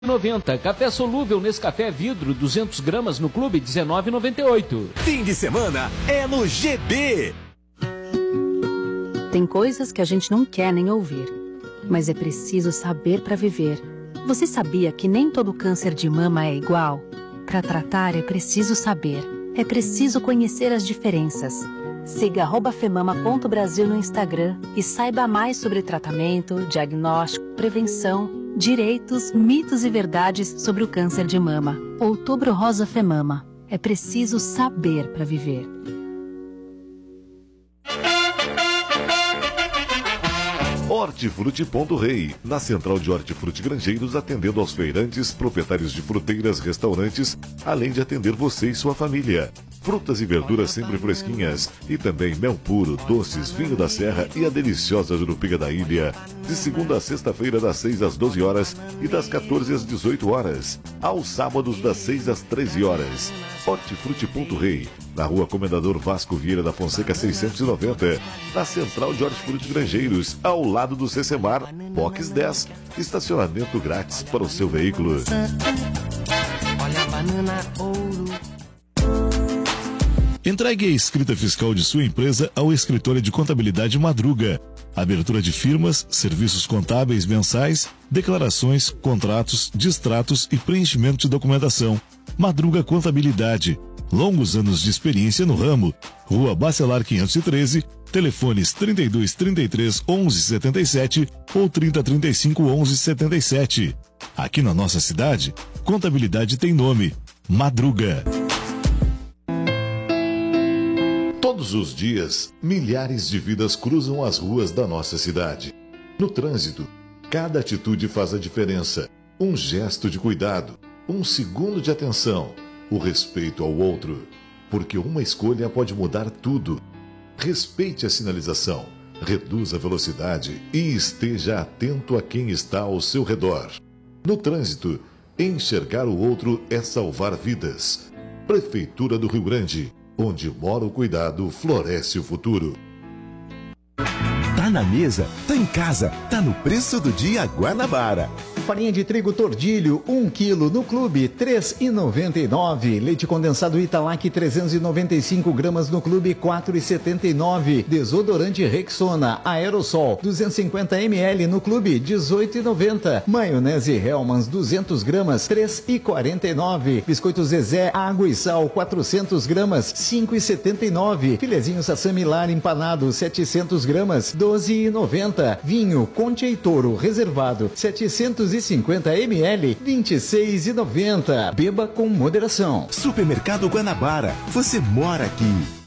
R$19,90. Café solúvel Nescafé vidro 200 gramas no clube R$19,98. Fim de semana é no GB. Tem coisas que a gente não quer nem ouvir, mas é preciso saber para viver. Você sabia que nem todo câncer de mama é igual? Para tratar é preciso saber. É preciso conhecer as diferenças. Siga @femama.brasil no Instagram e saiba mais sobre tratamento, diagnóstico, prevenção, direitos, mitos e verdades sobre o câncer de mama. Outubro Rosa Femama. É preciso saber para viver. Hortifruti Ponto Rei, na central de Hortifruti Grangeiros, atendendo aos feirantes, proprietários de fruteiras, restaurantes, além de atender você e sua família. Frutas e verduras sempre fresquinhas e também mel puro, doces, vinho da serra e a deliciosa jurupiga da ilha. De segunda a sexta-feira, das 6 às 12 horas e das 14 às 18 horas. Aos sábados, das 6 às 13 horas. Hortifruti Ponto Rei, na rua Comendador Vasco Vieira da Fonseca 690, na central de Hortifruti Grangeiros, ao lado do Cecemar, Box 10, estacionamento grátis para o seu veículo. Olha a banana ouro. Entregue a escrita fiscal de sua empresa ao escritório de contabilidade Madruga. Abertura de firmas, serviços contábeis mensais, declarações, contratos, distratos e preenchimento de documentação. Madruga Contabilidade. Longos anos de experiência no ramo. Rua Bacelar 513, telefones 32 33 11 77 ou 30 35 11 77. Aqui na nossa cidade, contabilidade tem nome: Madruga. Todos os dias, milhares de vidas cruzam as ruas da nossa cidade. No trânsito, cada atitude faz a diferença. Um gesto de cuidado, um segundo de atenção, o respeito ao outro. Porque uma escolha pode mudar tudo. Respeite a sinalização, reduza a velocidade e esteja atento a quem está ao seu redor. No trânsito, enxergar o outro é salvar vidas. Prefeitura do Rio Grande. Onde mora o cuidado, floresce o futuro. Tá na mesa, tá em casa, tá no preço do dia Guanabara. Farinha de trigo Tordilho, 1 kg no clube, R$ 3,99. Leite condensado Italac, 395 gramas no clube, R$ 4,79. Desodorante Rexona, aerossol, 250 ml no clube, R$ 18,90. Maionese Hellmann's, 200 gramas, R$ 3,49. Biscoito Zezé, água e sal, 400 gramas, R$ 5,79. Filezinho Sassamilar empanado, 700 gramas, R$ 12,90. Vinho Conte e Toro reservado, 750 ml, R$ 26,90. Beba com moderação. Supermercado Guanabara, você mora aqui.